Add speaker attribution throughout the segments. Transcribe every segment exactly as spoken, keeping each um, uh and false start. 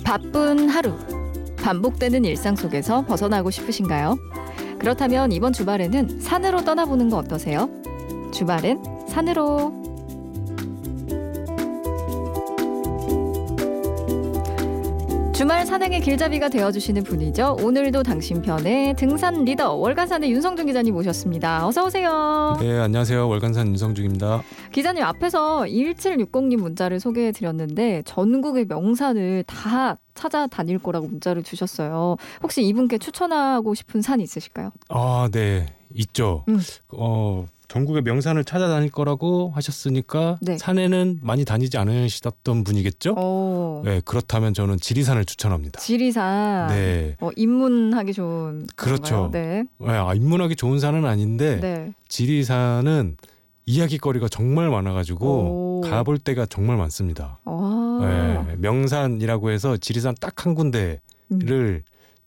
Speaker 1: 바쁜 하루, 반복되는 일상 속에서 벗어나고 싶으신가요? 그렇다면 이번 주말에는 산으로 떠나보는 거 어떠세요? 주말엔 산으로. 주말 산행의 길잡이가 되어주시는 분이죠. 오늘도 당신 편의 등산 리더 월간산의 윤성중 기자님 모셨습니다. 어서 오세요.
Speaker 2: 네, 안녕하세요. 월간산 윤성중입니다.
Speaker 1: 기자님, 앞에서 일칠육공님 문자를 소개해드렸는데 전국의 명산을 다 찾아다닐 거라고 문자를 주셨어요. 혹시 이분께 추천하고 싶은 산 있으실까요?
Speaker 2: 아, 네, 있죠.
Speaker 1: 음.
Speaker 2: 어, 전국의 명산을 찾아다닐 거라고 하셨으니까
Speaker 1: 네.
Speaker 2: 산에는 많이 다니지 않으시던 분이겠죠?
Speaker 1: 오.
Speaker 2: 네, 그렇다면 저는 지리산을 추천합니다.
Speaker 1: 지리산.
Speaker 2: 네,
Speaker 1: 어, 입문하기 좋은.
Speaker 2: 그렇죠.
Speaker 1: 건가요? 네.
Speaker 2: 네, 아, 입문하기 좋은 산은 아닌데
Speaker 1: 네.
Speaker 2: 지리산은 이야기거리가 정말 많아가지고
Speaker 1: 오.
Speaker 2: 가볼 데가 정말 많습니다.
Speaker 1: 아.
Speaker 2: 네, 명산이라고 해서 지리산 딱 한 군데를
Speaker 1: 음.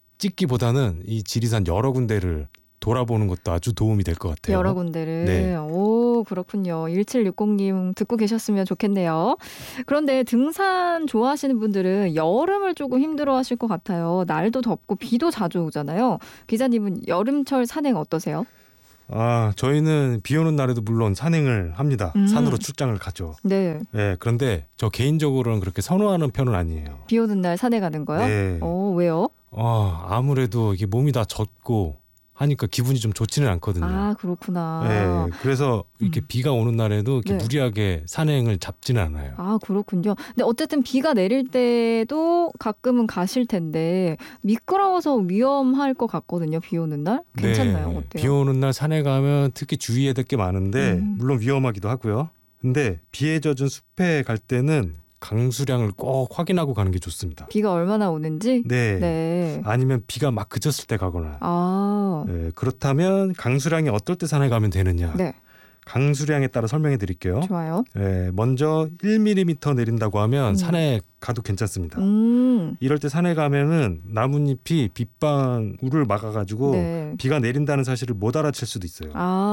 Speaker 2: 찍기보다는 이 지리산 여러 군데를 돌아보는 것도 아주 도움이 될 것 같아요.
Speaker 1: 여러 군데를.
Speaker 2: 네.
Speaker 1: 오, 그렇군요. 일칠육공님 듣고 계셨으면 좋겠네요. 그런데 등산 좋아하시는 분들은 여름을 조금 힘들어하실 것 같아요. 날도 덥고 비도 자주 오잖아요. 기자님은 여름철 산행 어떠세요?
Speaker 2: 아, 저희는 비 오는 날에도 물론 산행을 합니다.
Speaker 1: 음.
Speaker 2: 산으로 출장을 가죠.
Speaker 1: 네.
Speaker 2: 네, 그런데 저 개인적으로는 그렇게 선호하는 편은 아니에요.
Speaker 1: 비 오는 날 산에 가는 거요?
Speaker 2: 네.
Speaker 1: 어, 왜요?
Speaker 2: 어, 아무래도 이게 몸이 다 젖고 하니까 기분이 좀 좋지는 않거든요.
Speaker 1: 아, 그렇구나.
Speaker 2: 네, 그래서 이렇게
Speaker 1: 음.
Speaker 2: 비가 오는 날에도 이렇게
Speaker 1: 네.
Speaker 2: 무리하게 산행을 잡지는 않아요.
Speaker 1: 아, 그렇군요. 근데 어쨌든 비가 내릴 때도 가끔은 가실 텐데 미끄러워서 위험할 것 같거든요. 비 오는 날? 괜찮나요?
Speaker 2: 네,
Speaker 1: 어때요?
Speaker 2: 비 오는 날 산에 가면 특히 주의해야 될 게 많은데
Speaker 1: 음.
Speaker 2: 물론 위험하기도 하고요. 근데 비에 젖은 숲에 갈 때는 강수량을 꼭 확인하고 가는 게 좋습니다.
Speaker 1: 비가 얼마나 오는지?
Speaker 2: 네.
Speaker 1: 네.
Speaker 2: 아니면 비가 막 그쳤을 때 가거나.
Speaker 1: 아.
Speaker 2: 네, 그렇다면 강수량이 어떨 때 산에 가면 되느냐.
Speaker 1: 네.
Speaker 2: 강수량에 따라 설명해 드릴게요.
Speaker 1: 좋아요.
Speaker 2: 네, 먼저 일 밀리미터 내린다고 하면
Speaker 1: 음.
Speaker 2: 산에 가도 괜찮습니다.
Speaker 1: 음.
Speaker 2: 이럴 때 산에 가면은 나뭇잎이 빗방울을 막아가지고
Speaker 1: 네.
Speaker 2: 비가 내린다는 사실을 못 알아챌 수도 있어요.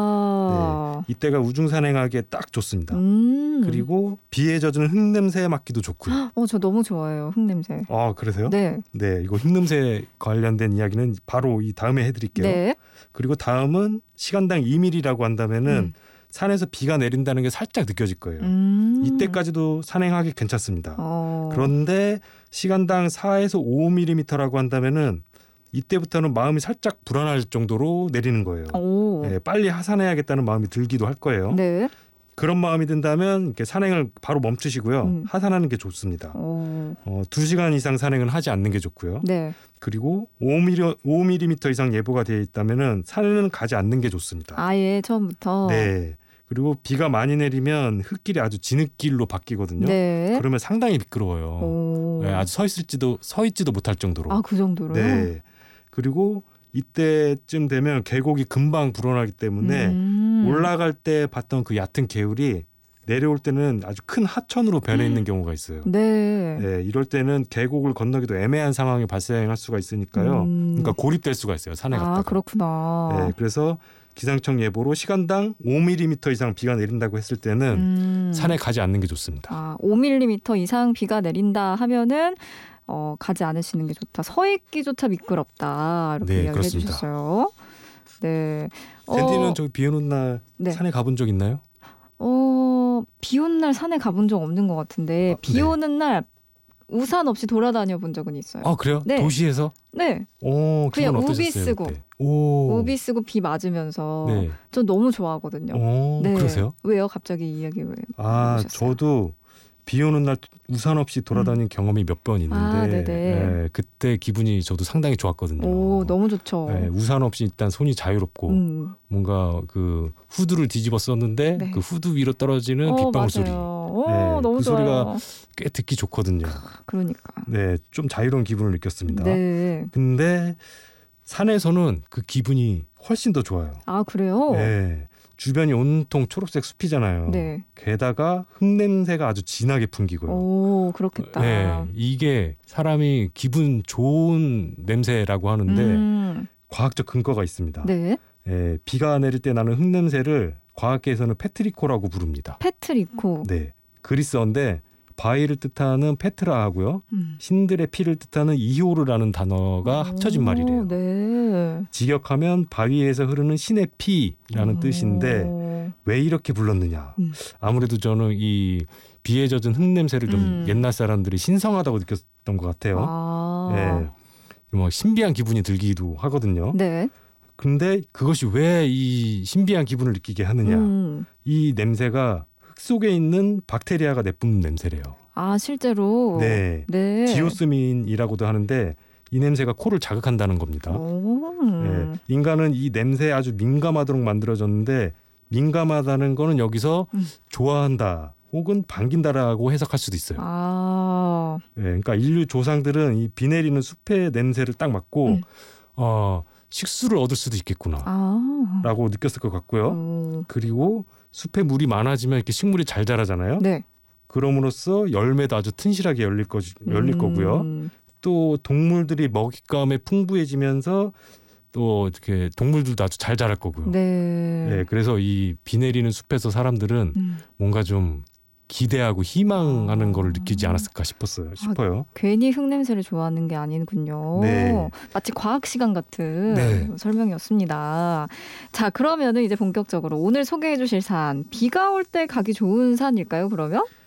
Speaker 1: 아.
Speaker 2: 네, 이때가 우중 산행하기에 딱 좋습니다.
Speaker 1: 음.
Speaker 2: 그리고 비에 젖은 흙냄새에 맡기도 좋고요.
Speaker 1: 어, 저 너무 좋아해요. 흙냄새.
Speaker 2: 아, 그러세요?
Speaker 1: 네.
Speaker 2: 네, 이거 흙냄새 관련된 이야기는 바로 이 다음에 해드릴게요.
Speaker 1: 네.
Speaker 2: 그리고 다음은 시간당 이 밀리미터라고 한다면은
Speaker 1: 음.
Speaker 2: 산에서 비가 내린다는 게 살짝 느껴질 거예요.
Speaker 1: 음.
Speaker 2: 이때까지도 산행하기 괜찮습니다.
Speaker 1: 어.
Speaker 2: 그런데 시간당 사에서 오 밀리미터라고 한다면은 이때부터는 마음이 살짝 불안할 정도로 내리는 거예요.
Speaker 1: 오.
Speaker 2: 네, 빨리 하산해야겠다는 마음이 들기도 할 거예요.
Speaker 1: 네.
Speaker 2: 그런 마음이 든다면 이렇게 산행을 바로 멈추시고요.
Speaker 1: 음.
Speaker 2: 하산하는 게 좋습니다.
Speaker 1: 오.
Speaker 2: 어, 두 시간 이상 산행은 하지 않는 게 좋고요.
Speaker 1: 네.
Speaker 2: 그리고 오 밀리미터 이상 예보가 되어 있다면은 산에는 가지 않는 게 좋습니다.
Speaker 1: 아예 처음부터.
Speaker 2: 네. 그리고 비가 많이 내리면 흙길이 아주 진흙길로 바뀌거든요.
Speaker 1: 네.
Speaker 2: 그러면 상당히 미끄러워요.
Speaker 1: 오.
Speaker 2: 네, 아주 서 있을지도 서 있지도 못할 정도로.
Speaker 1: 아, 그 정도로요?
Speaker 2: 네. 그리고 이때쯤 되면 계곡이 금방 불어나기 때문에
Speaker 1: 음.
Speaker 2: 올라갈 때 봤던 그 얕은 개울이 내려올 때는 아주 큰 하천으로 변해 있는 경우가 있어요.
Speaker 1: 네.
Speaker 2: 네, 이럴 때는 계곡을 건너기도 애매한 상황이 발생할 수가 있으니까요.
Speaker 1: 음.
Speaker 2: 그러니까 고립될 수가 있어요. 산에 갔다가.
Speaker 1: 아, 그렇구나.
Speaker 2: 네, 그래서 기상청 예보로 시간당 오 밀리미터 이상 비가 내린다고 했을 때는
Speaker 1: 음.
Speaker 2: 산에 가지 않는 게 좋습니다.
Speaker 1: 아, 오 밀리미터 이상 비가 내린다 하면은 어, 가지 않으시는 게 좋다. 서 있기조차 미끄럽다. 이렇게
Speaker 2: 네,
Speaker 1: 이야기해
Speaker 2: 그렇습니다.
Speaker 1: 주셨어요. 네.
Speaker 2: 젠디는
Speaker 1: 어,
Speaker 2: 저기 비 오는 날
Speaker 1: 네.
Speaker 2: 산에 가본 적 있나요?
Speaker 1: 어, 비 오는 날 산에 가본 적 없는 것 같은데
Speaker 2: 아,
Speaker 1: 비
Speaker 2: 네.
Speaker 1: 오는 날 우산 없이 돌아다녀 본 적은 있어요.
Speaker 2: 아, 그래요?
Speaker 1: 네.
Speaker 2: 도시에서?
Speaker 1: 네.
Speaker 2: 오,
Speaker 1: 그냥
Speaker 2: 기분
Speaker 1: 우비
Speaker 2: 어떠셨어요,
Speaker 1: 쓰고.
Speaker 2: 그때? 오.
Speaker 1: 우비 쓰고 비 맞으면서
Speaker 2: 네.
Speaker 1: 전 너무 좋아하거든요.
Speaker 2: 오,
Speaker 1: 네.
Speaker 2: 그러세요?
Speaker 1: 왜요? 갑자기 이 이야기 왜?
Speaker 2: 아,
Speaker 1: 해주셨어요?
Speaker 2: 저도 비 오는 날 우산 없이 돌아다닌 경험이 몇 번 있는데
Speaker 1: 아, 네네.
Speaker 2: 네, 그때 기분이 저도 상당히 좋았거든요.
Speaker 1: 오, 너무 좋죠.
Speaker 2: 네, 우산 없이 일단 손이 자유롭고
Speaker 1: 음.
Speaker 2: 뭔가 그 후드를 뒤집어 썼는데
Speaker 1: 네.
Speaker 2: 그 후드 위로 떨어지는
Speaker 1: 어,
Speaker 2: 빗방울 소리
Speaker 1: 맞아요. 오,
Speaker 2: 네,
Speaker 1: 너무
Speaker 2: 그
Speaker 1: 좋아요.
Speaker 2: 소리가 꽤 듣기 좋거든요.
Speaker 1: 그러니까.
Speaker 2: 네, 좀 자유로운 기분을 느꼈습니다.
Speaker 1: 네.
Speaker 2: 근데 산에서는 그 기분이 훨씬 더 좋아요.
Speaker 1: 아, 그래요?
Speaker 2: 네, 주변이 온통 초록색 숲이잖아요.
Speaker 1: 네.
Speaker 2: 게다가 흙냄새가 아주 진하게 풍기고요.
Speaker 1: 오, 그렇겠다.
Speaker 2: 네, 이게 사람이 기분 좋은 냄새라고 하는데
Speaker 1: 음.
Speaker 2: 과학적 근거가 있습니다.
Speaker 1: 네.
Speaker 2: 예, 비가 내릴 때 나는 흙냄새를 과학계에서는 페트리코라고 부릅니다.
Speaker 1: 페트리코.
Speaker 2: 네, 그리스어인데 바위를 뜻하는 페트라하고요.
Speaker 1: 음.
Speaker 2: 신들의 피를 뜻하는 이효르라는 단어가 합쳐진 말이래요.
Speaker 1: 네.
Speaker 2: 직역하면 바위에서 흐르는 신의 피라는
Speaker 1: 오.
Speaker 2: 뜻인데 왜 이렇게 불렀느냐.
Speaker 1: 음.
Speaker 2: 아무래도 저는 이 비에 젖은 흙 냄새를 좀
Speaker 1: 음.
Speaker 2: 옛날 사람들이 신성하다고 느꼈던 것 같아요.
Speaker 1: 아.
Speaker 2: 예. 뭐 신비한 기분이 들기도 하거든요.
Speaker 1: 네.
Speaker 2: 근데 그것이 왜 이 신비한 기분을 느끼게 하느냐.
Speaker 1: 음.
Speaker 2: 이 냄새가 흙 속에 있는 박테리아가 내뿜는 냄새래요.
Speaker 1: 아, 실제로.
Speaker 2: 네.
Speaker 1: 네.
Speaker 2: 지오스민이라고도 하는데 이 냄새가 코를 자극한다는 겁니다.
Speaker 1: 오.
Speaker 2: 네. 인간은 이 냄새에 아주 민감하도록 만들어졌는데 민감하다는 거는 여기서
Speaker 1: 음.
Speaker 2: 좋아한다 혹은 반긴다라고 해석할 수도 있어요.
Speaker 1: 아.
Speaker 2: 네. 그러니까 인류 조상들은 이 비 내리는 숲의 냄새를 딱 맡고
Speaker 1: 음.
Speaker 2: 어, 식수를 얻을 수도 있겠구나
Speaker 1: 아.
Speaker 2: 라고 느꼈을 것 같고요.
Speaker 1: 오.
Speaker 2: 그리고 숲에 물이 많아지면 이렇게 식물이 잘 자라잖아요.
Speaker 1: 네.
Speaker 2: 그럼으로써 열매도 아주 튼실하게 열릴, 거, 열릴
Speaker 1: 음.
Speaker 2: 거고요. 또 동물들이 먹잇감에 풍부해지면서 또 이렇게 동물들도 아주 잘 자랄 거고요.
Speaker 1: 네.
Speaker 2: 네, 그래서 이 비 내리는 숲에서 사람들은
Speaker 1: 음.
Speaker 2: 뭔가 좀 기대하고 희망하는
Speaker 1: 아.
Speaker 2: 거를 느끼지 않았을까 싶었어요. 싶어요.
Speaker 1: 괜히 흙냄새를 좋아하는 게 아니군요.
Speaker 2: 네.
Speaker 1: 마치 과학 시간 같은
Speaker 2: 네.
Speaker 1: 설명이었습니다. 자, 그러면은 이제 본격적으로 오늘 소개해 주실 산, 비가 올 때 가기 좋은 산일까요, 그러면?